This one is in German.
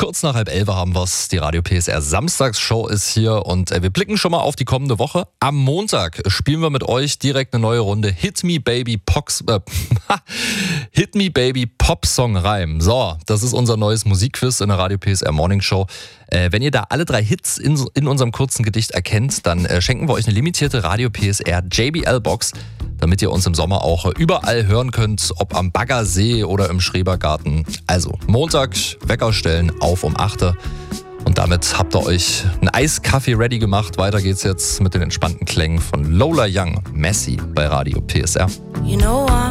Kurz nach 10:30 haben wir's. Die Radio PSR Samstagsshow ist hier und wir blicken schon mal auf die kommende Woche. Am Montag spielen wir mit euch direkt eine neue Runde Hit Me Baby Pop Song Reim. So, das ist unser neues Musikquiz in der Radio PSR Morning Show. Wenn ihr da alle 3 Hits in unserem kurzen Gedicht erkennt, dann schenken wir euch eine limitierte Radio PSR JBL Box, damit ihr uns im Sommer auch überall hören könnt, ob am Baggersee oder im Schrebergarten. Also Montag, Wecker stellen, auf um 8 Uhr. Und damit habt ihr euch einen Eiskaffee ready gemacht. Weiter geht's jetzt mit den entspannten Klängen von Lola Young, Messi bei Radio PSR. You know I'm